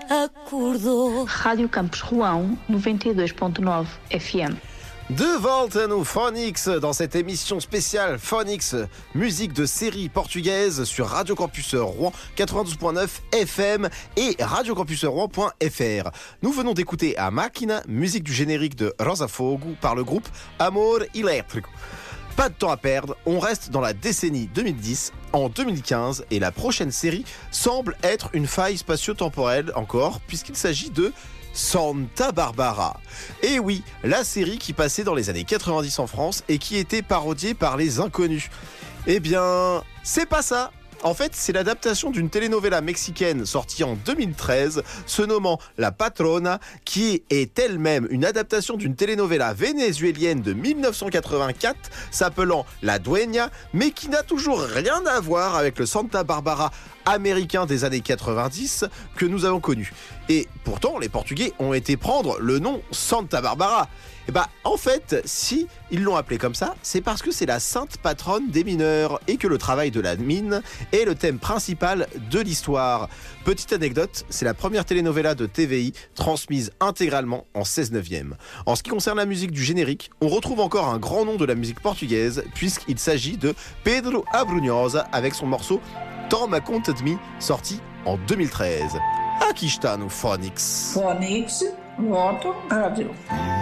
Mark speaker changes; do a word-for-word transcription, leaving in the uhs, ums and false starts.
Speaker 1: acordou.
Speaker 2: Rádio Campus Rouen, noventa e dois ponto nove F M.
Speaker 3: De volta no Phonics dans cette émission spéciale Phonics, musique de série portugaise sur Radio Campus Rouen quatre-vingt-douze point neuf F M et radio campus rouen point f r. Nous venons d'écouter A Máquina, musique du générique de Rosa Fogo par le groupe Amor Elétrico. Pas de temps à perdre, on reste dans la décennie deux mille dix, en deux mille quinze, et la prochaine série semble être une faille spatio-temporelle encore, puisqu'il s'agit de Santa Barbara. Et oui, la série qui passait dans les années quatre-vingt-dix en France et qui était parodiée par les Inconnus. Eh bien, c'est pas ça. En fait, c'est l'adaptation d'une telenovela mexicaine sortie en deux mille treize, se nommant La Patrona, qui est elle-même une adaptation d'une telenovela vénézuélienne de dix-neuf cent quatre-vingt-quatre, s'appelant La Dueña, mais qui n'a toujours rien à voir avec le Santa Barbara américain des années quatre-vingt-dix que nous avons connu. Et pourtant, les Portugais ont été prendre le nom Santa Barbara. Et bah, en fait, si ils l'ont appelé comme ça, c'est parce que c'est la sainte patronne des mineurs et que le travail de la mine est le thème principal de l'histoire. Petite anecdote, c'est la première telenovela de T V I transmise intégralement en seize neuvième. En ce qui concerne la musique du générique, on retrouve encore un grand nom de la musique portugaise puisqu'il s'agit de Pedro Abrunhosa avec son morceau Toma Conta de Mi, sorti en deux mille treize. Aqui está no Phonics.
Speaker 4: Phonics, Roto, Rádio.